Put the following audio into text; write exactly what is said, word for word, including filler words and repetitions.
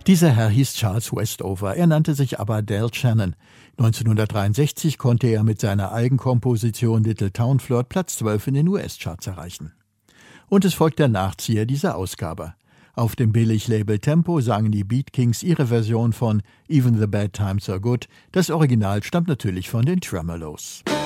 Dieser Herr hieß Charles Westover, er nannte sich aber Del Shannon. neunzehnhundertdreiundsechzig konnte er mit seiner Eigenkomposition Little Town Flirt Platz zwölf in den U S-Charts erreichen. Und es folgt der Nachzieher dieser Ausgabe. Auf dem Billiglabel Tempo sangen die Beat Kings ihre Version von Even the Bad Times Are Good. Das Original stammt natürlich von den Tremeloes.